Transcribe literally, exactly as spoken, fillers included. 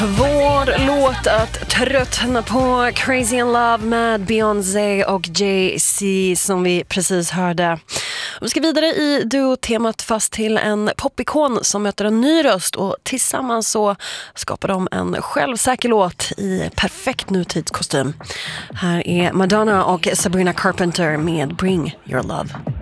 Vår låt att tröttna på, Crazy in Love med Beyoncé och Jay-Z som vi precis hörde. Vi ska vidare i duo-temat fast till en popikon som möter en ny röst och tillsammans så skapar de en självsäker låt i perfekt nutidskostym. Här är Madonna och Sabrina Carpenter med Bring Your Love.